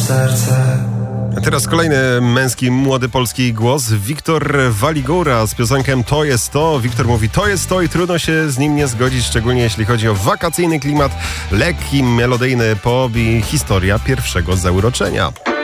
serce. A teraz kolejny męski, młody polski głos. Wiktor Waligura z piosenką To jest to. Wiktor mówi: to jest to i trudno się z nim nie zgodzić, szczególnie jeśli chodzi o wakacyjny klimat, lekki, melodyjny pop i historia pierwszego zauroczenia.